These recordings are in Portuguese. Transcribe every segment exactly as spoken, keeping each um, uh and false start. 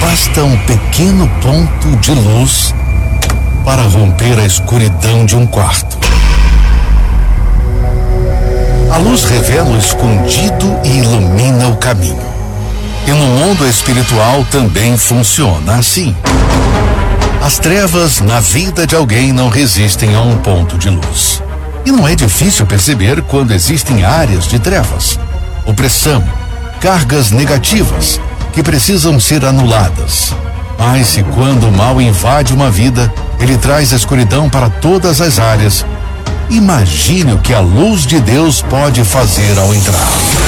Basta um pequeno ponto de luz para romper a escuridão de um quarto. A luz revela o escondido e ilumina o caminho. E no mundo espiritual também funciona assim. As trevas na vida de alguém não resistem a um ponto de luz. E não é difícil perceber quando existem áreas de trevas, opressão, cargas negativas que precisam ser anuladas. Mas se quando o mal invade uma vida, ele traz a escuridão para todas as áreas. Imagine o que a luz de Deus pode fazer ao entrar.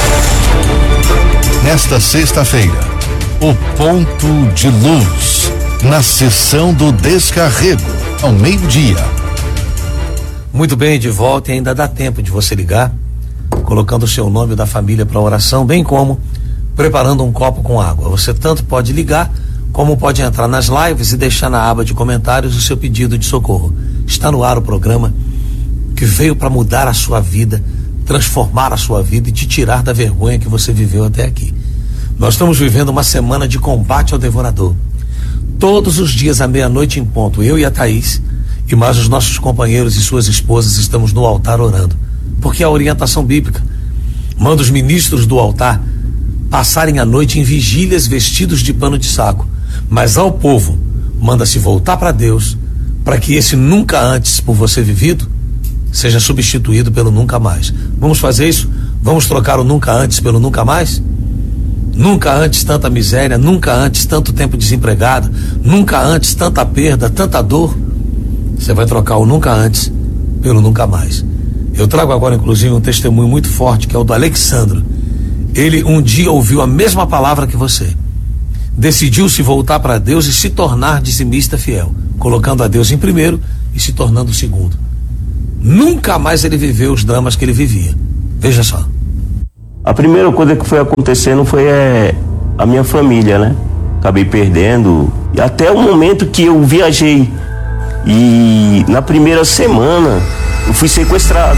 Nesta sexta-feira, o ponto de luz, na sessão do descarrego, ao meio-dia. Muito bem, de volta, e ainda dá tempo de você ligar, colocando o seu nome da família para oração, bem como preparando um copo com água. Você tanto pode ligar, como pode entrar nas lives e deixar na aba de comentários o seu pedido de socorro. Está no ar o programa que veio para mudar a sua vida, transformar a sua vida e te tirar da vergonha que você viveu até aqui. Nós estamos vivendo uma semana de combate ao devorador. Todos os dias à meia-noite em ponto, eu e a Thaís e mais os nossos companheiros e suas esposas estamos no altar orando, porque a orientação bíblica manda os ministros do altar passarem a noite em vigílias vestidos de pano de saco, mas ao povo manda-se voltar para Deus, para que esse nunca antes por você vivido seja substituído pelo nunca mais. Vamos fazer isso? Vamos trocar o nunca antes pelo nunca mais? Nunca antes tanta miséria, nunca antes tanto tempo desempregado, nunca antes tanta perda, tanta dor. Você vai trocar o nunca antes pelo nunca mais. Eu trago agora inclusive um testemunho muito forte, que é o do Alexandro. Ele um dia ouviu a mesma palavra que você, decidiu se voltar para Deus e se tornar dizimista fiel, colocando a Deus em primeiro e se tornando segundo. Nunca mais ele viveu os dramas que ele vivia. Veja só. A primeira coisa que foi acontecendo foi é, a minha família, né? Acabei perdendo. E até o momento que eu viajei. E na primeira semana eu fui sequestrado.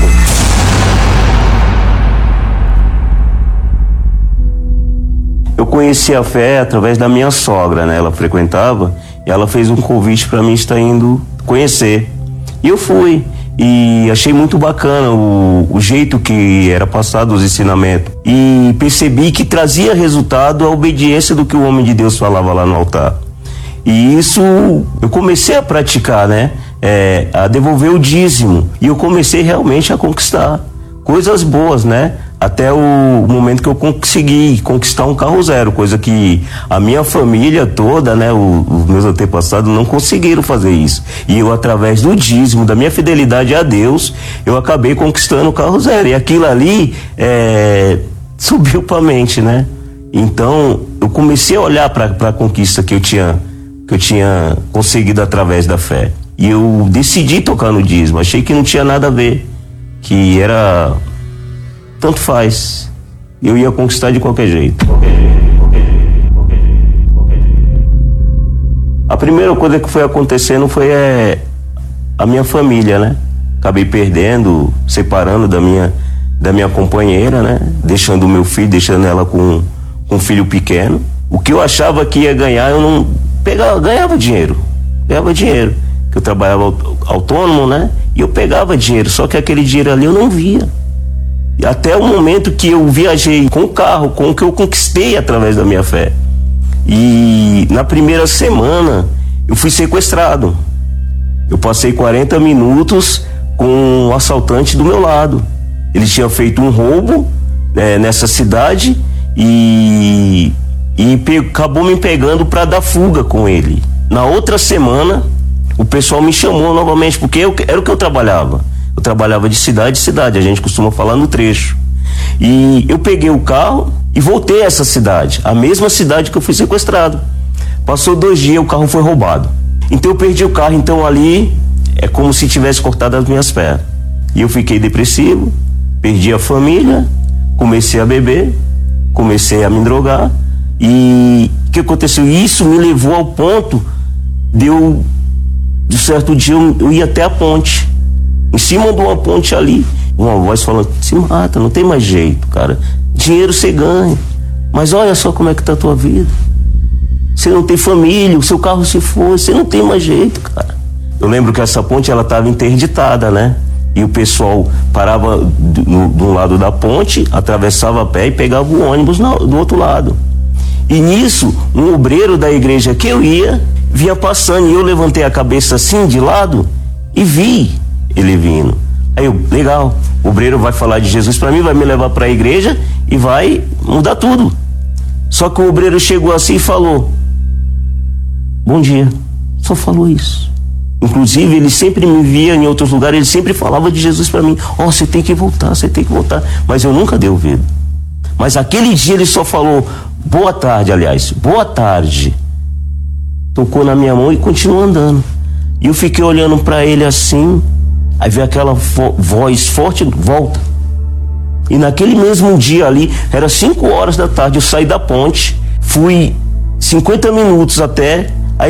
Eu conheci a fé através da minha sogra, né? Ela frequentava e ela fez um convite para mim estar indo conhecer. E eu fui. E achei muito bacana o, o jeito que era passado os ensinamentos. E percebi que trazia resultado a obediência do que o homem de Deus falava lá no altar. E isso eu comecei a praticar, né? É, a devolver o dízimo. E eu comecei realmente a conquistar coisas boas, né? Até o momento que eu consegui conquistar um carro zero, coisa que a minha família toda, né, o, os meus antepassados não conseguiram fazer isso. E eu, através do dízimo, da minha fidelidade a Deus, eu acabei conquistando o carro zero. E aquilo ali é, subiu pra mente, né? Então, eu comecei a olhar para a conquista que eu tinha, que eu tinha conseguido através da fé. E eu decidi tocar no dízimo. Achei que não tinha nada a ver, que era... tanto faz, eu ia conquistar de qualquer jeito. Qualquer jeito, qualquer jeito, qualquer jeito, qualquer jeito. A primeira coisa que foi acontecendo foi é, a minha família, né? Acabei perdendo, separando da minha, da minha companheira, né? Deixando o meu filho, deixando ela com, com um filho pequeno. O que eu achava que ia ganhar, eu não pegava, ganhava dinheiro, ganhava dinheiro, que eu trabalhava autônomo, né? E eu pegava dinheiro, só que aquele dinheiro ali eu não via. E até o momento que eu viajei com o carro, com o que eu conquistei através da minha fé. E na primeira semana eu fui sequestrado. Eu passei quarenta minutos com um assaltante do meu lado. Ele tinha feito um roubo é, nessa cidade e, e pe- acabou me pegando para dar fuga com ele. Na outra semana o pessoal me chamou novamente, porque eu, era o que eu trabalhava. Eu trabalhava de cidade em cidade, a gente costuma falar no trecho. E eu peguei o carro e voltei a essa cidade, a mesma cidade que eu fui sequestrado. Passou dois dias, o carro foi roubado. Então eu perdi o carro, então ali é como se tivesse cortado as minhas pernas. E eu fiquei depressivo, perdi a família, comecei a beber, comecei a me drogar. E o que aconteceu? Isso me levou ao ponto de eu, de certo dia, eu, eu ia até a ponte. Em cima de uma ponte ali, uma voz falando: se mata, não tem mais jeito, cara. Dinheiro você ganha, mas olha só como é que tá a tua vida. você não tem família, o seu carro se foi, você não tem mais jeito, cara. Eu lembro que essa ponte, ela estava interditada, né? E o pessoal parava do, no, do lado da ponte, atravessava a pé e pegava o ônibus no, do outro lado. E nisso, um obreiro da igreja que eu ia, vinha passando, e eu levantei a cabeça assim, de lado, e vi ele vindo. Aí eu, legal, o obreiro vai falar de Jesus para mim, vai me levar para a igreja e vai mudar tudo. Só que o obreiro chegou assim e falou: bom dia. Só falou isso. Inclusive, ele sempre me via em outros lugares, ele sempre falava de Jesus para mim. Ó, oh, você tem que voltar, você tem que voltar. Mas eu nunca dei ouvido. Mas aquele dia ele só falou, boa tarde, aliás, boa tarde. Tocou na minha mão e continuou andando. E eu fiquei olhando para ele assim, aí veio aquela vo- voz forte, volta. E naquele mesmo dia ali, era cinco horas da tarde, eu saí da ponte, fui cinquenta minutos até